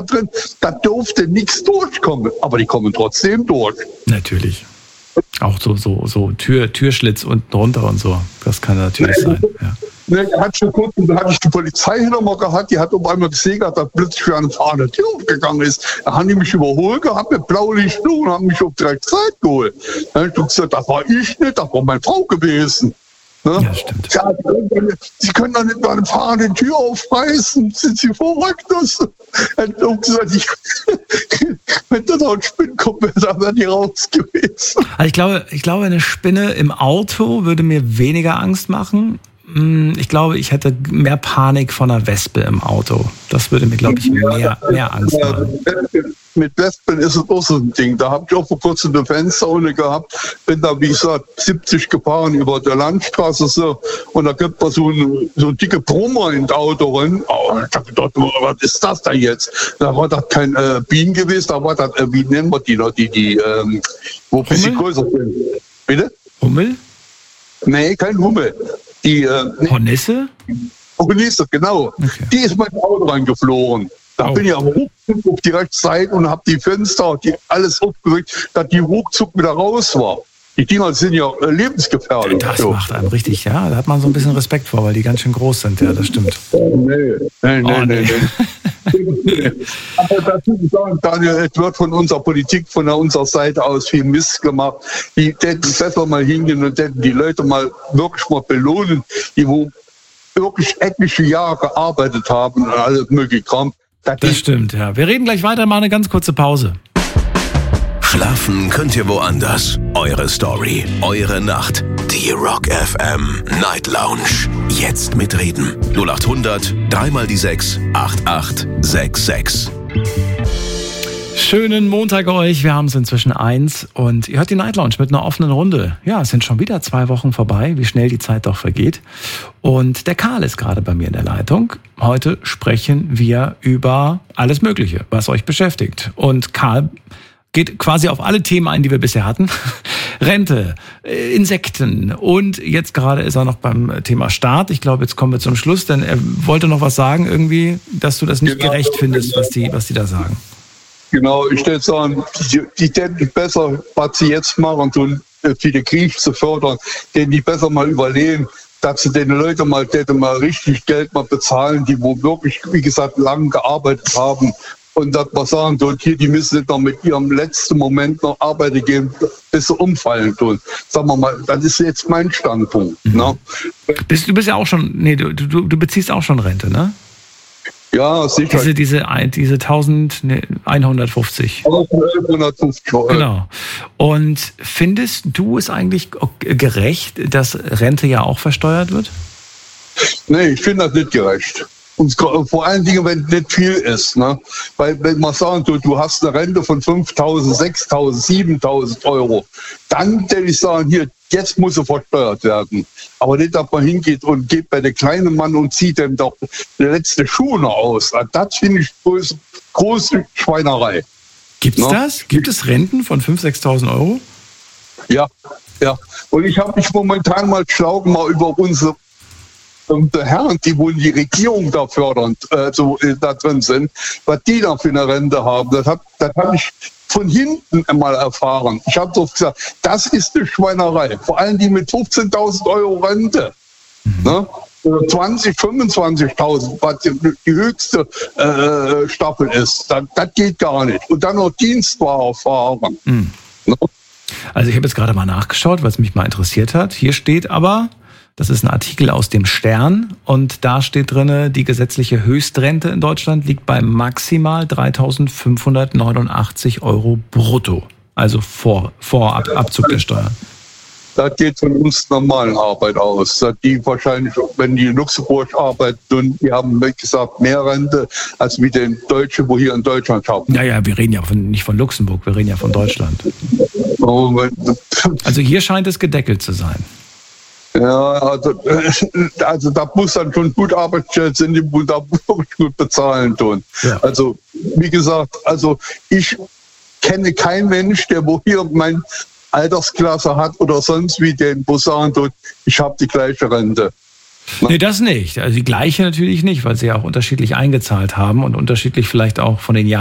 drin, da dürfte nichts durchkommen. Aber die kommen trotzdem durch. Natürlich. Auch so Türschlitz unten runter und so. Das kann natürlich sein. Ja. Ne, da hatte ich die Polizei hinter mir gehabt, die hat auf einmal gesehen, dass da plötzlich für eine fahrende Tür aufgegangen ist. Da haben die mich überholt gehabt mit Blaulicht und haben mich auf direkt Zeit geholt. Dann habe ich gesagt, das war ich nicht, das war meine Frau gewesen. Ne? Ja, stimmt. Ja, Sie können doch nicht mal eine fahrende Tür aufreißen. Sind Sie verrückt? Wenn da noch ein Spinn kommt, dann wäre die raus gewesen. Also ich glaube, eine Spinne im Auto würde mir weniger Angst machen. Ich glaube, ich hätte mehr Panik vor einer Wespe im Auto. Das würde mir, glaube ich, mehr Angst machen. Mit Wespen ist es auch so ein Ding. Da habe ich auch vor kurzem eine Fensterhunde gehabt. Bin da, wie gesagt, 70 gefahren über der Landstraße so. Und da gibt es so ein dicke Brummer in das Auto rein. Oh, ich habe gedacht, was ist das da jetzt? Da war das kein Bienen gewesen, da war das, wie nennen wir die noch, die wo ein bisschen größer sind. Bitte? Hummel? Nee, kein Hummel. Die Hornisse? Hornisse, genau. Okay. Die ist mein Auto reingeflogen. Da bin ich am Ruckzuck auf die rechte Seite und habe die Fenster, alles aufgerückt, dass die ruckzuck wieder raus war. Die Dinger sind ja lebensgefährlich. Das macht einem richtig, ja. Da hat man so ein bisschen Respekt vor, weil die ganz schön groß sind, ja, das stimmt. Nee. Aber dazu sagen, Daniel, es wird von unserer Politik, von unserer Seite aus viel Mist gemacht. Die hätten besser mal hingehen und hätten die Leute mal wirklich mal belohnen, die wo wirklich etliche Jahre gearbeitet haben und alles mögliche Kram. Das stimmt, ja. Wir reden gleich weiter, machen eine ganz kurze Pause. Schlafen könnt ihr woanders. Eure Story, eure Nacht. Die Rock FM Night Lounge. Jetzt mitreden. 0800 3 die 6 8866. Schönen Montag euch. Wir haben es inzwischen 1 und ihr hört die Night Lounge mit einer offenen Runde. Ja, es sind schon wieder 2 Wochen vorbei, wie schnell die Zeit doch vergeht. Und der Karl ist gerade bei mir in der Leitung. Heute sprechen wir über alles Mögliche, was euch beschäftigt. Und Karl geht quasi auf alle Themen ein, die wir bisher hatten. Rente, Insekten und jetzt gerade ist er noch beim Thema Staat. Ich glaube, jetzt kommen wir zum Schluss, denn er wollte noch was sagen irgendwie, dass du das nicht gerecht findest, was die da sagen. Genau, ich würde sagen, die täten besser, was sie jetzt machen, tun, für den Krieg zu fördern, denen die besser mal überlegen, dass sie den Leuten mal richtig Geld mal bezahlen, die wo wirklich, wie gesagt, lange gearbeitet haben. Und dass wir sagen, hier, die müssen nicht noch mit ihrem letzten Moment noch arbeiten gehen, bis sie umfallen tun. Sagen wir mal, das ist jetzt mein Standpunkt. Mhm. Ne? Du bist ja auch schon, du beziehst auch schon Rente, ne? Ja, sicher. Diese 1150. 1150 Euro. Genau. Und findest du es eigentlich gerecht, dass Rente ja auch versteuert wird? Nee, ich finde das nicht gerecht. Und vor allen Dingen, wenn nicht viel ist. Ne? Weil wenn man sagt, du hast eine Rente von 5.000, 6.000, 7.000 Euro, dann würde ich sagen, hier, jetzt muss sie versteuert werden. Aber nicht, dass man hingeht und geht bei der kleinen Mann und zieht ihm doch die letzte Schuhe noch aus. Das finde ich große Schweinerei. Gibt's das? Gibt es Renten von 5.000, 6.000 Euro? Ja. Und ich habe mich momentan mal schlau gemacht über unsere Herren, die wohl die Regierung da fördern, da drin sind, was die da für eine Rente haben. Das hab ich von hinten einmal erfahren. Ich habe doch gesagt, das ist eine Schweinerei. Vor allem die mit 15.000 Euro Rente. Ne? 20.000, 25.000, was die höchste Staffel ist. Das geht gar nicht. Und dann noch Dienstwagen fahren. Mhm. Ne? Also ich habe jetzt gerade mal nachgeschaut, was mich mal interessiert hat. Hier steht aber, das ist ein Artikel aus dem Stern und da steht drin, die gesetzliche Höchstrente in Deutschland liegt bei maximal 3.589 Euro brutto. Also vor Abzug der Steuern. Das geht von uns normalen Arbeit aus. Die wahrscheinlich, wenn die in Luxemburg arbeiten, die haben, wie gesagt, mehr Rente als wie den Deutschen, wo hier in Deutschland haben. Ja, wir reden ja nicht von Luxemburg, wir reden ja von Deutschland. Also hier scheint es gedeckelt zu sein. Ja, also da muss dann schon gut Arbeitsstellen sind, die da wirklich gut bezahlen tun. Ja. Also wie gesagt, ich kenne keinen Mensch, der wo hier meine Altersklasse hat oder sonst wie den, wo sagen tut, ich habe die gleiche Rente. Nee, das nicht. Also die gleiche natürlich nicht, weil sie ja auch unterschiedlich eingezahlt haben und unterschiedlich vielleicht auch von den Jahren